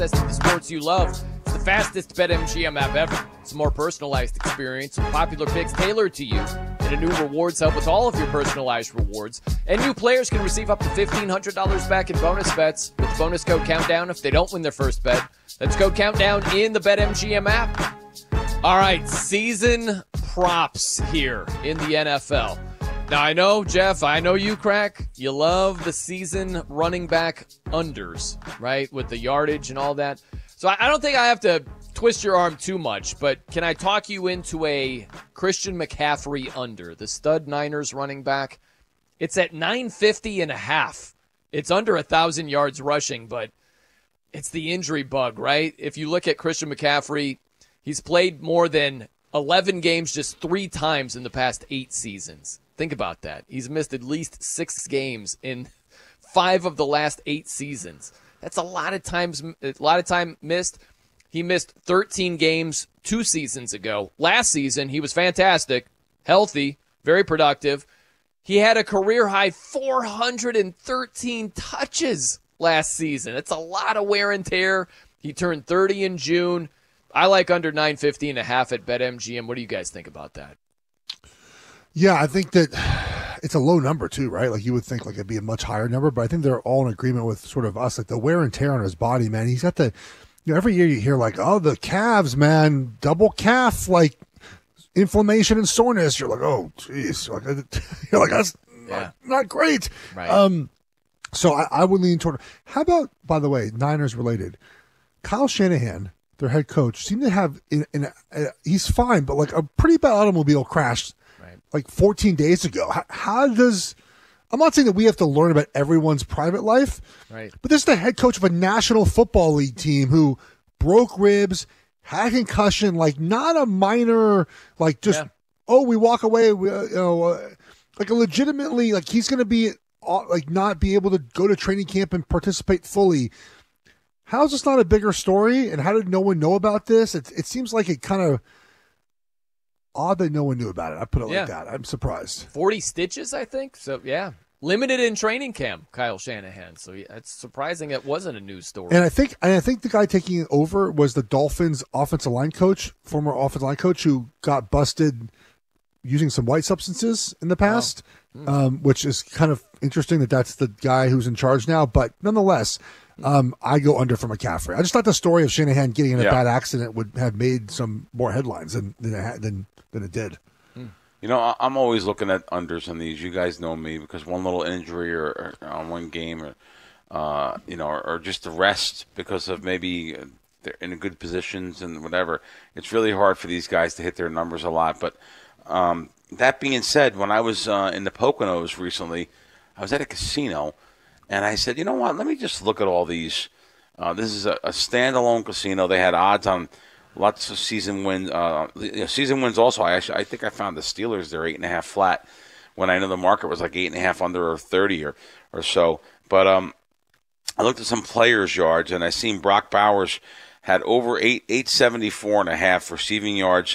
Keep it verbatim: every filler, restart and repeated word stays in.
access to the sports you love. It's the fastest BetMGM app ever. It's a more personalized experience with popular picks tailored to you. And a new rewards hub with all of your personalized rewards. And new players can receive up to fifteen hundred dollars back in bonus bets with the bonus code Countdown if they don't win their first bet. That's code Countdown in the BetMGM app. All right, season props here in the N F L. Now, I know, Jeff, I know you, Crack, you love the season running back unders, right, with the yardage and all that. So I don't think I have to twist your arm too much, but can I talk you into a Christian McCaffrey under, the stud Niners running back? It's at nine fifty and a half. It's under one thousand yards rushing, but it's the injury bug, right? If you look at Christian McCaffrey, he's played more than eleven games just three times in the past eight seasons. Think about that. He's missed at least six games in five of the last eight seasons. That's a lot of times, a lot of time missed. He missed thirteen games two seasons ago. Last season, he was fantastic, healthy, very productive. He had a career-high four hundred thirteen touches last season. It's a lot of wear and tear. He turned thirty in June. I like under nine fifty and a half at BetMGM. What do you guys think about that? Yeah, I think that it's a low number too, right? Like you would think like it'd be a much higher number, but I think they're all in agreement with sort of us, like the wear and tear on his body, man. He's got the, you know, every year you hear like, oh, the calves, man, double calf, like inflammation and soreness. You're like, oh, geez. You're like, you're like that's yeah. not, not great. Right. Um, so I, I would lean toward, how about, by the way, Niners related, Kyle Shanahan, their head coach, seemed to have, in, in a, a, he's fine, but like a pretty bad automobile crash like fourteen days ago. How, how does, I'm not saying that we have to learn about everyone's private life, right? But this is the head coach of a National Football League team who broke ribs, had a concussion, like not a minor, like just, yeah. oh, we walk away, we, uh, you know, uh, like a legitimately, like he's going to be, uh, like not be able to go to training camp and participate fully. How is this not a bigger story? And how did no one know about this? It, it seems like it kind of, odd that no one knew about it. I put it yeah. like that. I'm surprised. forty stitches, I think. So, yeah. Limited in training camp, Kyle Shanahan. So, yeah, it's surprising it wasn't a news story. And I think and I think the guy taking it over was the Dolphins offensive line coach, former offensive line coach who got busted using some white substances in the past, oh. mm. um, which is kind of interesting that that's the guy who's in charge now. But nonetheless, um, I go under for McCaffrey. I just thought the story of Shanahan getting in a yeah. bad accident would have made some more headlines than than it, had, than, than it did. You know, I'm always looking at unders on these. You guys know me because one little injury or, or on one game, or uh, you know, or, or just the rest because of maybe they're in good positions and whatever. It's really hard for these guys to hit their numbers a lot. But um, that being said, when I was uh, in the Poconos recently, I was at a casino, and I said, you know what? Let me just look at all these. Uh, this is a, a standalone casino. They had odds on lots of season wins. Uh, you know, season wins also. I actually, I think I found the Steelers. They're eight and a half flat when I know the market was like eight and a half under or thirty or, or so. But um, I looked at some players' yards and I seen Brock Bowers had over eight eight seventy four and a half receiving yards